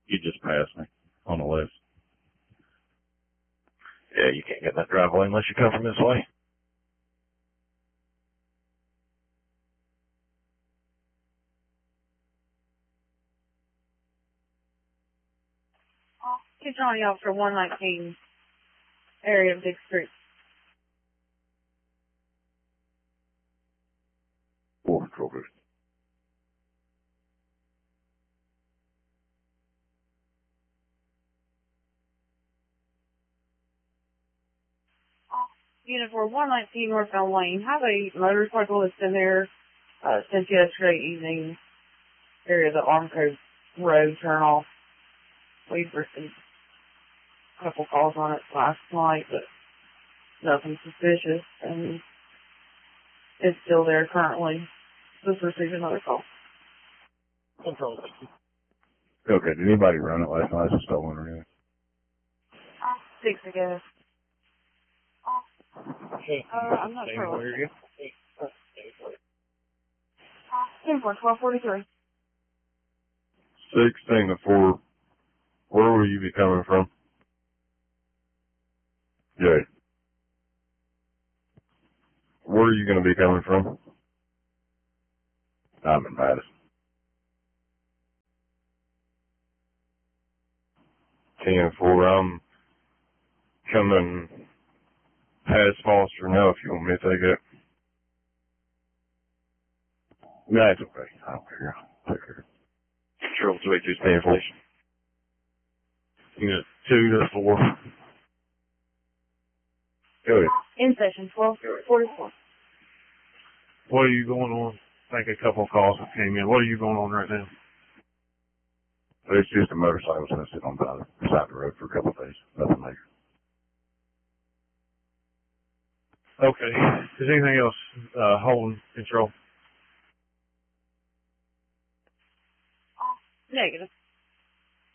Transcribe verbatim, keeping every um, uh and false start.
You just passed me on the left. Yeah, you can't get in that driveway unless you come from this way. Two Johnny Officer one nineteen, area of Big Street. Four control boost. Unit for one nineteen Northbound Lane. Have a motorcycle that's been there uh, since yesterday evening. Area of the Armco Road turn off. We've received a couple calls on it last night, but nothing suspicious, and it's still there currently. Just received another call. Control. Okay, did anybody run it last night? It's stolen or anything? Six ago. Okay. Uh, I'm not sure. Where are you? ten four, twelve forty-three. Sixteen to four. Where will you be coming from? Jay. Where are you going to be coming from? I'm in Madison. ten four. I'm coming past Foster now if you want me to take it. No, it's okay. I don't care. I'll take care. Control two eight two ten four. You got two to four. Go ahead. In session, twelve forty-four. What are you going on? I think a couple of calls that came in. What are you going on right now? It's just a motorcycle that's going to sit on the side of the road for a couple of days. Nothing major. Okay. Is anything else uh, holding control? Negative.